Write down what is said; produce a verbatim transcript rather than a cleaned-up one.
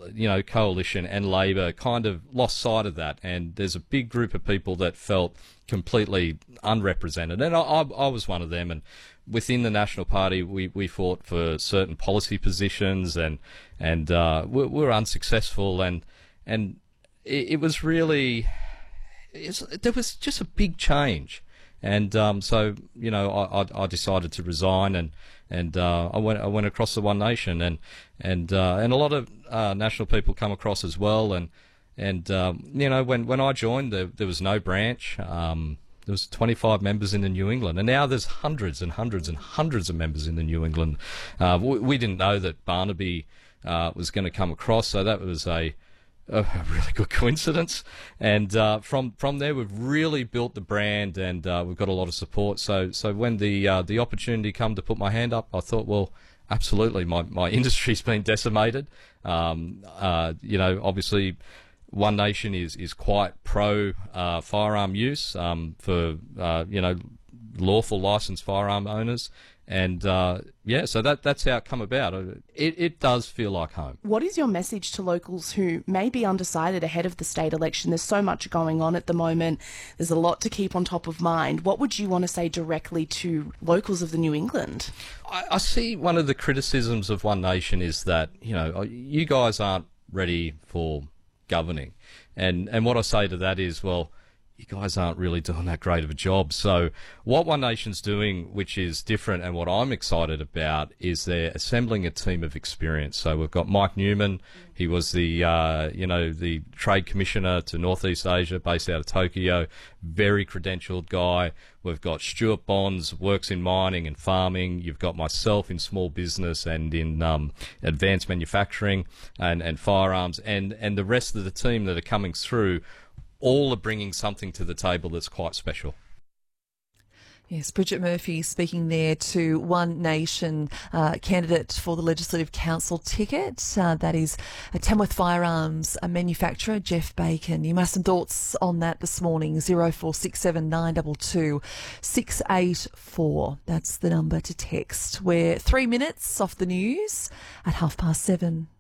you know, Coalition and Labor kind of lost sight of that, and there's a big group of people that felt completely unrepresented, and I, I, I was one of them. And within the National Party, we, we fought for certain policy positions, and and uh, we, we were unsuccessful, and and it, it was really it's, there was just a big change. And um, so, you know, I, I, I decided to resign, and and uh, I went I went across the One Nation, and and uh, and a lot of uh, national people come across as well, and and um, you know, when when I joined, there there was no branch. Um, there was twenty-five members in the New England, and now there's hundreds and hundreds and hundreds of members in the New England. Uh, we, we didn't know that Barnaby uh, was going to come across, so that was a a really good coincidence, and uh, from from there we've really built the brand, and uh, we've got a lot of support. So so when the uh, the opportunity come to put my hand up, I thought, well, absolutely, my my industry's been decimated. Um, uh, you know, obviously, One Nation is is quite pro uh, firearm use um, for uh, you know, lawful licensed firearm owners. And uh, yeah, so that that's how it come about. It it does feel like home. What is your message to locals who may be undecided ahead of the state election? There's so much going on at the moment. There's a lot to keep on top of mind. What would you want to say directly to locals of the New England? I, I see one of the criticisms of One Nation is that, you know, you guys aren't ready for governing, and and what I say to that is, well, you guys aren't really doing that great of a job. So what One Nation's doing, which is different, and what I'm excited about, is they're assembling a team of experience. So we've got Mike Newman. He was the, uh, you know, the Trade Commissioner to Northeast Asia, based out of Tokyo. Very credentialed guy. We've got Stuart Bonds, works in mining and farming. You've got myself in small business and in um, advanced manufacturing and, and firearms, and, and the rest of the team that are coming through. All are bringing something to the table that's quite special. Yes, Bridget Murphy speaking there to One Nation uh, candidate for the Legislative Council ticket. Uh, that is a Tamworth Firearms a manufacturer, Jeff Bacon. You must have thoughts on that this morning. zero four six seven nine two two six eight four. That's the number to text. We're three minutes off the news at half past seven.